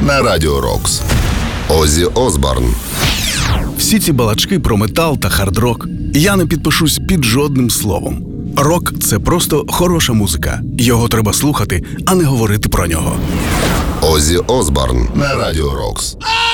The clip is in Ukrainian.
на Радіо Рокс. Оззі Осборн. Всі ці балачки про метал та хард-рок я не підпишусь під жодним словом. Рок – це просто хороша музика. Його треба слухати, а не говорити про нього. Оззі Осборн на Радіо Рокс.